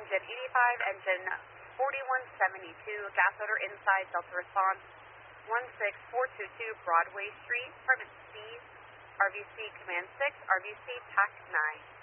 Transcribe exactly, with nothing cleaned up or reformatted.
engine eighty-five, engine forty-one seventy-two, gas odor inside, Delta response one six four two two Broadway Street, Department C, R V C Command six, R V C T A C nine.